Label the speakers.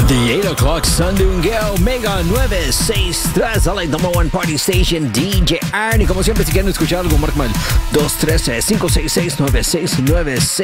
Speaker 1: The 8 o'clock Sandungueo Mega 963, la number one party station, DJ Arnie. Como siempre, si quieren escuchar algo, marca el 213-566-9696.